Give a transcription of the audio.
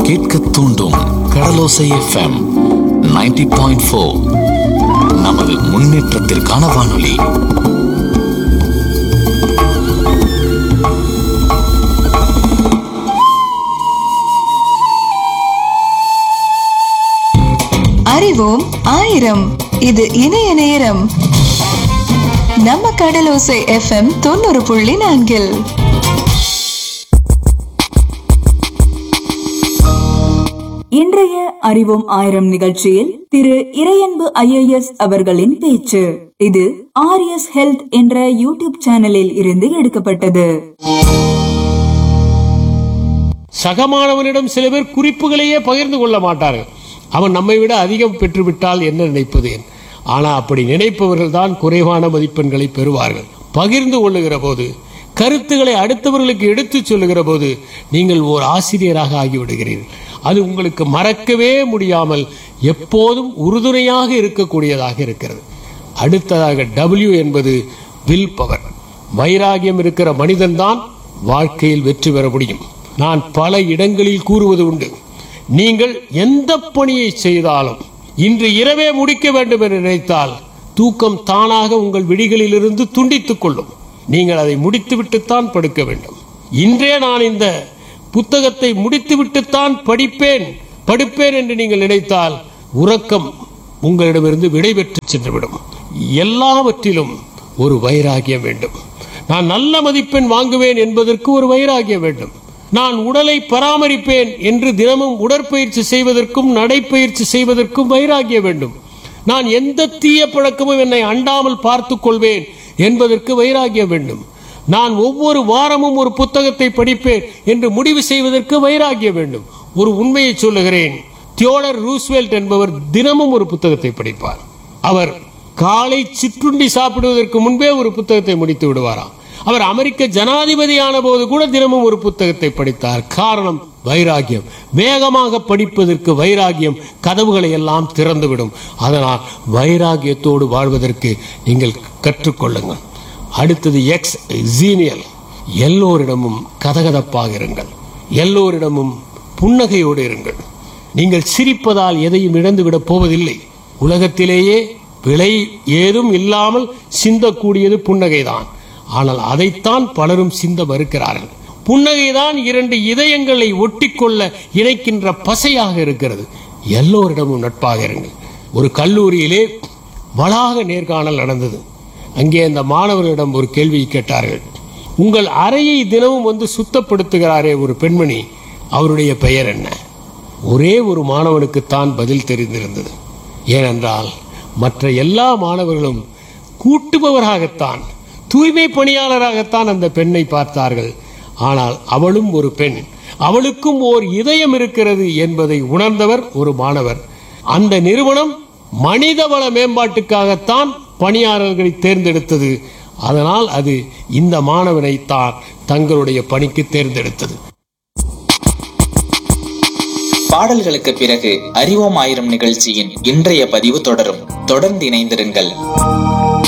கேட்க தூண்டும் கடலோசை எஃப்எம் 90.4. நமது முன்னேற்றத்திற்கான வானொலி. அறிவோம் ஆயிரம். இது இணைய நேரம். நம்ம கடலோசை எஃப்எம் 90.4. இன்றைய அறிவோம் ஆயிரம் நிகழ்ச்சியில் திரு இறையன்பு IAS அவர்களின் பேச்சு. இது RS ஹெல்த் என்ற யூடியூப் சேனலில் இருந்து எடுக்கப்பட்டது. சகமானவனிடம் சில பேர் குறிப்புகளையே பகிர்ந்து கொள்ள மாட்டார்கள். அவன் நம்மை விட அதிகம் பெற்றுவிட்டால் என்ன நினைப்பது? ஆனால் அப்படி நினைப்பவர்கள் தான் குறைவான மதிப்பெண்களை பெறுவார்கள். பகிர்ந்து கொள்ளுகிற போது, கருத்துக்களை அடுத்தவர்களுக்கு எடுத்துச் சொல்லுகிற போது நீங்கள் ஓர் ஆசிரியராக ஆகிவிடுகிறீர்கள். அது உங்களுக்கு மறக்கவே முடியாமல் எப்போதும் உறுதுணையாக இருக்கக்கூடியதாக இருக்கிறது. அடுத்ததாக W என்பது வில் பவர். வைராகியம் இருக்கிற மனிதன்தான் வாழ்க்கையில் வெற்றி பெற முடியும். நான் பல இடங்களில் கூறுவது உண்டு, நீங்கள் எந்த பணியை செய்தாலும் இன்று இரவே முடிக்க வேண்டும் என்று நினைத்தால் தூக்கம் தானாக உங்கள் விழிகளிலிருந்து துண்டித்துக் கொள்ளும். நீங்கள் அதை முடித்துவிட்டுத்தான் படுக்க வேண்டும். இன்றே நான் இந்த புத்தகத்தை முடித்துவிட்டுத்தான் படுப்பேன் என்று நீங்கள் நினைத்தால் உறக்கம் உங்களிடமிருந்து விடைபெற்று சென்றுவிடும். எல்லாவற்றிலும் ஒரு வைராகியம் வேண்டும். நான் நல்ல மதிப்பெண் வாங்குவேன் என்பதற்கு ஒரு வைராகியம் வேண்டும். நான் உடலை பராமரிப்பேன் என்று தினமும் உடற்பயிற்சி செய்வதற்கும் நடைப்பயிற்சி செய்வதற்கும் வைராகியம் வேண்டும். நான் எந்த தீய பழக்கமும் என்னை அண்டாமல் பார்த்துக் கொள்வேன் என்பதற்கு வைராகியம் வேண்டும். நான் ஒவ்வொரு வாரமும் ஒரு புத்தகத்தை படிப்பேன் என்று முடிவு செய்வதற்கு வைராகியம் வேண்டும். ஒரு உண்மையை சொல்லுகிறேன். தியோடர் ரூஸ்வெல்ட் என்பவர் தினமும் ஒரு புத்தகத்தை படிப்பார். அவர் காலை சிற்றுண்டி சாப்பிடுவதற்கு முன்பே ஒரு புத்தகத்தை முடித்து விடுவாராம். அவர் அமெரிக்க ஜனாதிபதியான போது கூட தினமும் ஒரு புத்தகத்தை படித்தார். காரணம் வைராகியம். வேகமாக படிப்பதற்கு வைராகியம் கதவுகளை எல்லாம் திறந்துவிடும். அதனால் வைராகியத்தோடு வாழ்வதற்கு நீங்கள் கற்றுக்கொள்ளுங்கள். அடுத்தது எக்ஸ் ஜீனியல். எல்லோரிடமும் கதகதப்பாக இருங்கள். எல்லோரிடமும் புன்னகையோடு இருங்கள். நீங்கள் சிரிப்பதால் எதையும் இழந்துவிடப் போவதில்லை. உலகத்திலேயே விலை ஏதும் இல்லாமல் சிந்தக்கூடியது புன்னகைதான். ஆனால் அதைத்தான் பலரும் சிந்த மறுக்கிறார்கள். புன்னகைதான் இரண்டு இதயங்களை ஒட்டிக்கொள்ள இணைக்கின்ற பசையாக இருக்கிறது. எல்லோரிடமும் நட்பாக இருங்கள். ஒரு கல்லூரியிலே வளாக நேர்காணல் நடந்தது. அங்கே அந்த மாணவர்களிடம் ஒரு கேள்வியை கேட்டார்கள். உங்கள் அறையை தினமும் வந்து சுத்தப்படுத்துகிறாரே ஒரு பெண்மணி, அவருடைய பெயர் என்ன? ஒரே ஒரு மாணவனுக்குத்தான் பதில் தெரிந்திருந்தது. ஏனென்றால் மற்ற எல்லா மாணவர்களும் கூட்டுபவராகத்தான், தூய்மை பணியாளராகத்தான் அந்த பெண்ணை பார்த்தார்கள். ஆனால் அவளும் ஒரு பெண், அவளுக்கும் ஓர் இதயம் இருக்கிறது என்பதை உணர்ந்தவர் ஒரு மாணவர். அந்த நிறுவனம் மனிதவள மேம்பாட்டுக்காகத்தான் பணியாளர்களை தேர்ந்தெடுத்தது. அதனால் அது இந்த மாணவனை தான் தங்களுடைய பணிக்கு தேர்ந்தெடுத்தது. பாடல்களுக்கு பிறகு அறிவோம் ஆயிரம் நிகழ்ச்சியின் இன்றைய பதிவு தொடரும். தொடர்ந்து இணைந்திருங்கள்.